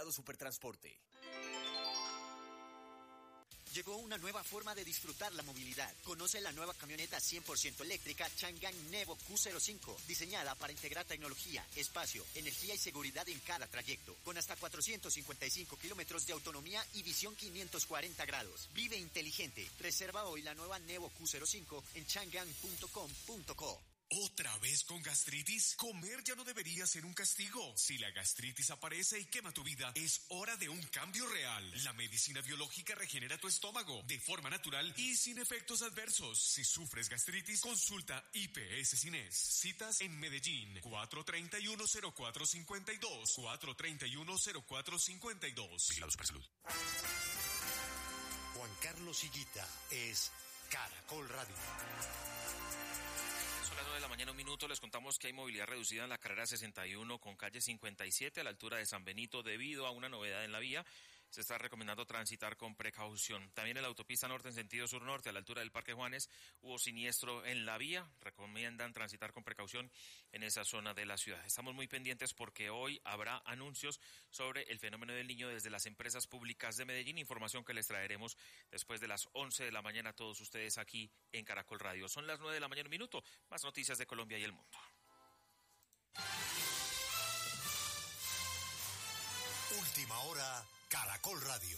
Aliado Supertransporte. Llegó una nueva forma de disfrutar la movilidad. Conoce la nueva camioneta 100% eléctrica Changan Nevo Q05, diseñada para integrar tecnología, espacio, energía y seguridad en cada trayecto, con hasta 455 kilómetros de autonomía y visión 540 grados. Vive inteligente. Reserva hoy la nueva Nevo Q05 en changan.com.co. ¿Otra vez con gastritis? Comer ya no debería ser un castigo. Si la gastritis aparece y quema tu vida, es hora de un cambio real. La medicina biológica regenera tu estómago de forma natural y sin efectos adversos. Si sufres gastritis, consulta IPS Cines. Citas en Medellín, 431-0452. 431-0452. Vigilado Supersalud. Juan Carlos Higuita es Caracol Radio. Son las 9 de la mañana, un minuto. Les contamos que hay movilidad reducida en la carrera 61 con calle 57 a la altura de San Benito debido a una novedad en la vía. Se está recomendando transitar con precaución. También en la autopista norte en sentido sur-norte a la altura del Parque Juanes hubo siniestro en la vía. Recomiendan transitar con precaución en esa zona de la ciudad. Estamos muy pendientes porque hoy habrá anuncios sobre el fenómeno del niño desde las empresas públicas de Medellín. Información que les traeremos después de las 11 de la mañana a todos ustedes aquí en Caracol Radio. Son las 9 de la mañana, un minuto. Más noticias de Colombia y el mundo. Última hora, Caracol Radio.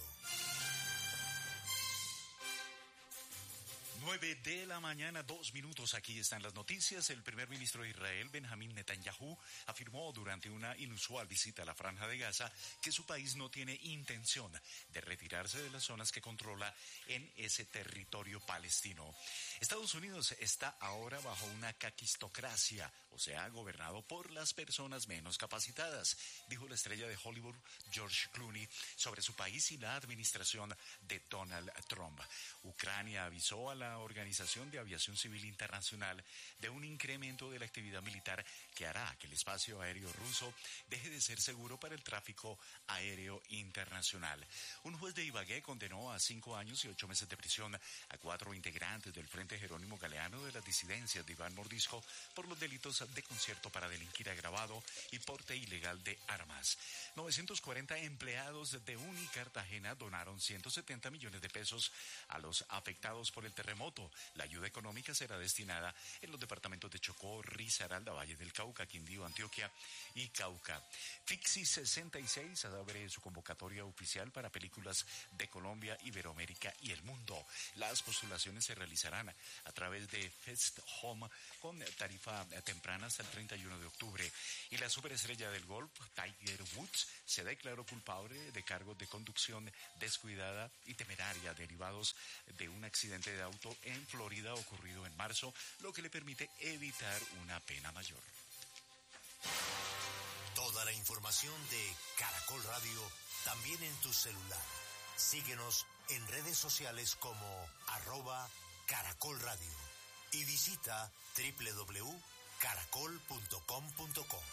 9 de la mañana, 2 minutos. Aquí están las noticias. El primer ministro de Israel, Benjamín Netanyahu, afirmó durante una inusual visita a la Franja de Gaza que su país no tiene intención de retirarse de las zonas que controla en ese territorio palestino. Estados Unidos está ahora bajo una caquistocracia, o sea, gobernado por las personas menos capacitadas, dijo la estrella de Hollywood, George Clooney, sobre su país y la administración de Donald Trump. Ucrania avisó a la Organización de Aviación Civil Internacional de un incremento de la actividad militar que hará que el espacio aéreo ruso deje de ser seguro para el tráfico aéreo internacional. Un juez de Ibagué condenó a 5 años y 8 meses de prisión a 4 integrantes del Frente Jerónimo Galeano de las disidencias de Iván Mordisco por los delitos de concierto para delinquir agravado y porte ilegal de armas. 940 empleados de Unicartagena donaron 170 millones de pesos a los afectados por el terremoto. La ayuda económica será destinada en los departamentos de Chocó, Risaralda, Valle del Cauca, Quindío, Antioquia y Cauca. Fixi 66 abre su convocatoria oficial para películas de Colombia, Iberoamérica y el mundo. Las postulaciones se realizarán a través de Fest Home con tarifa temprana hasta el 31 de octubre. Y la superestrella del golf, Tiger Woods, se declaró culpable de cargos de conducción descuidada y temeraria derivados de un accidente de auto en Florida ocurrido en marzo, lo que le permite evitar una pena mayor. Toda la información de Caracol Radio también en tu celular. Síguenos en redes sociales como @Caracol Radio y visita www.caracol.com.co.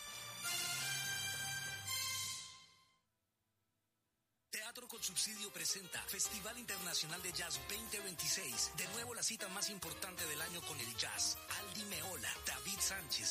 Teatro con Subsidio presenta Festival Internacional de Jazz 2026. De nuevo la cita más importante del año con el jazz. Aldi Meola, David Sánchez,